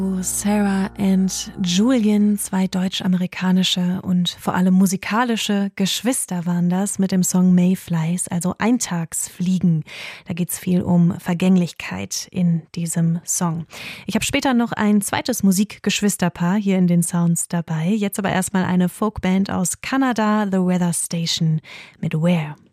Sarah and Julian, zwei deutsch-amerikanische und vor allem musikalische Geschwister waren das mit dem Song Mayflies, also Eintagsfliegen. Da geht's viel um Vergänglichkeit in diesem Song. Ich habe später noch ein zweites Musikgeschwisterpaar hier in den Sounds dabei. Jetzt aber erstmal eine Folkband aus Kanada, The Weather Station mit Where.